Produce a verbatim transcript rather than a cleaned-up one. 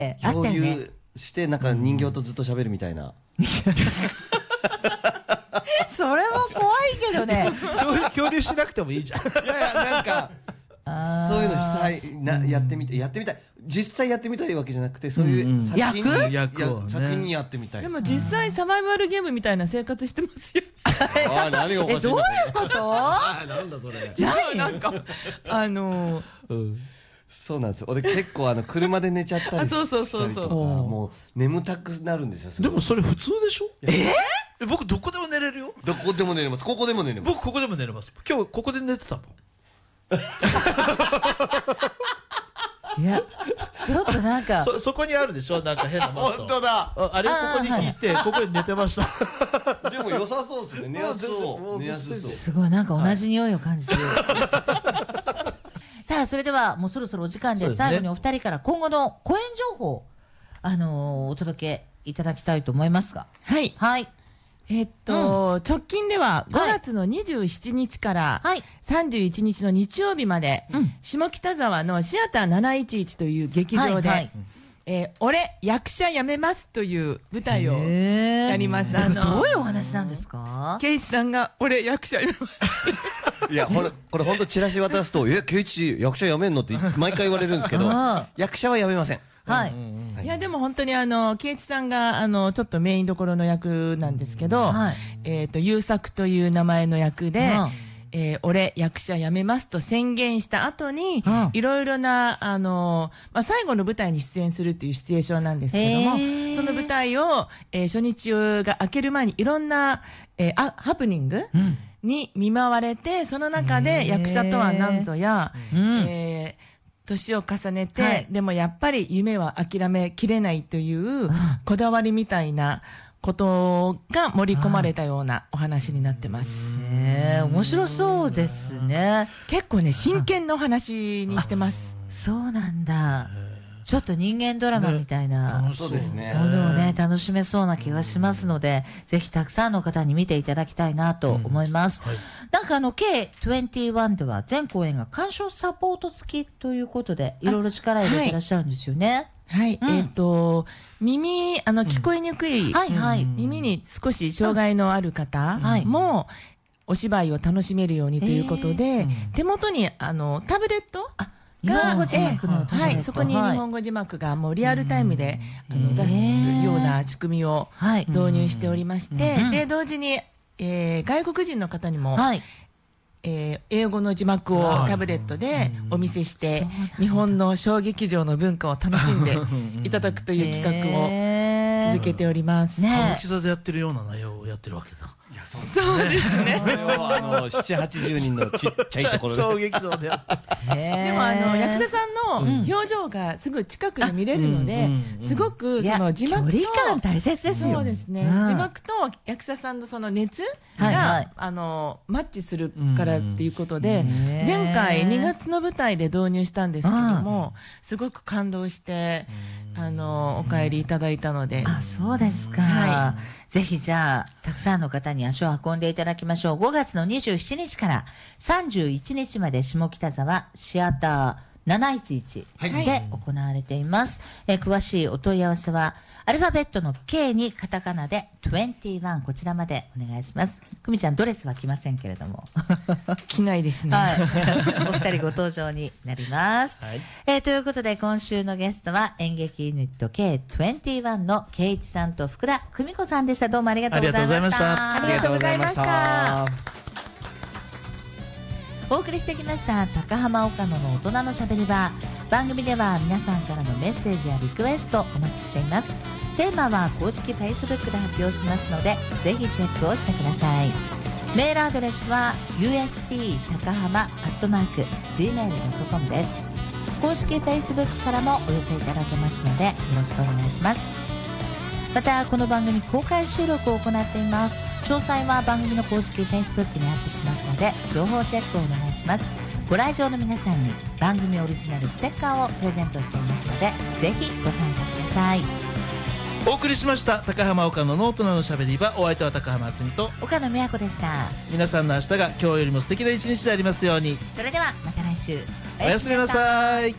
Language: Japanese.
あったよ共ね。 有してなんか人形とずっと喋るみたいな。 それも怖いけどね。 恐竜しなくてもいいじゃん。 いやいやなんかそういうのしたいな、やってみたいやってみたい実際やってみたいわけじゃなくて、そういう作品にや作品にやってみたい。 でも実際サバイバルゲームみたいな生活してますよ。 ああ何がおかしいんだ。 えどういうこと？ ああなんだそれ。 何なんかあのそうなんですよ。俺結構あの車で寝ちゃったりしたりとかもう眠たくなるんですよ。 でもそれ普通でしょ。ええ、僕どこでも寝れるよ。 どこでも寝れます。ここでも寝れます。 僕ここでも寝れます。今日ここで寝てたもん。 いやちょっとなんかそ, そこにあるでしょ、なんか変なマット。 本当だ。 あ, あれをここに引いてここで寝てました。 でも良さそうですね。寝やすそう。寝やすそう。 すごいなんか同じ匂いを感じてる。さあそれではもうそろそろお時間です。最後にお二人から今後の公演情報あのお届けいただきたいと思いますが。 はいはい。 えっと、直近ではごがつのにじゅうしちにちからさんじゅういちにちの日曜日まで、下北沢のシアターなないちいちという劇場で「え俺役者辞めます」という舞台をやります。あのどういうお話なんですか？ 圭一さんが「俺役者辞めます」 いやこれこれ本当チラシ渡すと「え圭一役者辞めんの?」って毎回言われるんですけど、役者は辞めません。 はい。 いやでも本当にあの圭一さんがあのちょっとメインどころの役なんですけど、えっと優作という名前の役で、えー、俺役者辞めますと宣言した後にいろいろなあのまあ最後の舞台に出演するっていうシチュエーションなんですけども、その舞台を、えー、初日が明ける前にいろんな、えー、あハプニング、うんに見舞われて、その中で役者とは何ぞや、えー年を重ねて、はい、でもやっぱり夢は諦めきれないというこだわりみたいなことが盛り込まれたようなお話になってます。 へえ、面白そうですね。 結構ね真剣なお話にしてます。 そうなんだ。ちょっと人間ドラマみたいなものをね楽しめそうな気がしますので、ぜひたくさんの方に見ていただきたいなと思います。うんはい、なんかあの ケーにじゅういち では全公演が鑑賞サポート付きということでいろいろ力入れていらっしゃるんですよね。 はい、うん、えっ、ー、と耳あの聞こえにくい、うんはいはい、耳に少し障害のある方もお芝居を楽しめるようにということで、えー、手元にあのタブレット日本語字幕のはい、そこに日本語字幕がもうリアルタイムであの出すような仕組みを導入しておりまして、で同時に、えー、外国人の方にも、はいえー、英語の字幕をタブレットでお見せして、日本の小劇場の文化を楽しんでいただくという企画を続けております。 歌舞伎座でやってるような内容をやってるわけだ。 そうですね。 それをあのななじゅうはちじゅうにんのちっちゃいところで。 小劇場でやって。 でもあの役者さんの表情がすぐ近くで見れるので、すごくその字幕と距離感大切ですよ。 そうですね。字幕と役者さんのその熱があのマッチするからっていうことで、前回にがつの舞台で導入したんですけども、すごく感動してあのお帰りいただいたので。 あ、そうですか。はい。ぜひじゃあたくさんの方に足を運んでいただきましょう。ごがつのにじゅうしちにちからさんじゅういちにちまで下北沢シアターなないちいちで行われています。はい、え詳しいお問い合わせはアルファベットの ケー にカタカナでにじゅういちこちらまでお願いします。久美ちゃんドレスは着ませんけれども着ないですね。 はい、お二人ご登場になります。はい、えー、ということで今週のゲストは演劇ユニット ケーにじゅういち の圭一さんと福田久美子さんでした。どうもありがとうございました。 ありがとうございました。 お送りしてきました高浜岡野の大人のしゃべり場。番組では皆さんからのメッセージやリクエストお待ちしています。テーマは公式 フェイスブック で発表しますのでぜひチェックをしてください。メールアドレスは ユーエスピー 高浜 アットマーク ジーメールドットコム です。公式 フェイスブック からもお寄せいただけますのでよろしくお願いします。またこの番組公開収録を行っています。詳細は番組の公式 フェイスブック にアップしますので情報チェックをお願いします。ご来場の皆さんに番組オリジナルステッカーをプレゼントしていますのでぜひご参加ください。 お送りしました高浜岡野の大人のしゃべり場。お相手は高浜敦美と岡野美和子でした。 皆さんの明日が今日よりも素敵な一日でありますように。 それではまた来週おやすみなさい。